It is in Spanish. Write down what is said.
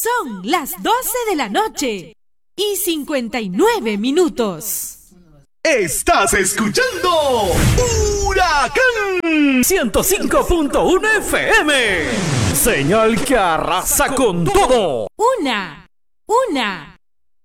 Son las 12 de la noche y 59 minutos. Estás escuchando Huracán 105.1 FM. Señal que arrasa con todo. Una